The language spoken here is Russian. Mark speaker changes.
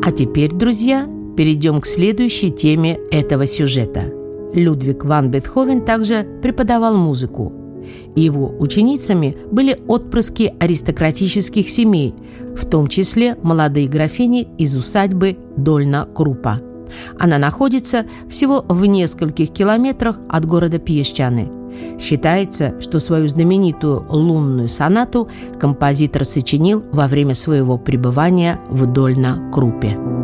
Speaker 1: А теперь, друзья, перейдем к следующей теме этого сюжета. Людвиг ван Бетховен также преподавал музыку. Его ученицами были отпрыски аристократических семей, в том числе молодые графини из усадьбы Дольна-Крупа. Она находится всего в нескольких километрах от города Пьесчаны. Считается, что свою знаменитую лунную сонату композитор сочинил во время своего пребывания в Дольна-Крупе.